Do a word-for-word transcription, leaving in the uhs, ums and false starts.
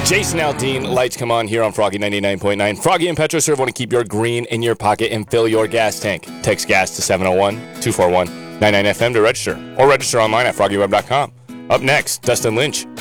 Jason Aldean, lights come on here on Froggy ninety-nine point nine. Froggy and PetroServe want to keep your green in your pocket and fill your gas tank. Text gas to seven oh one, two four one, nine nine F M to register, or register online at froggy web dot com. Up next, Dustin Lynch,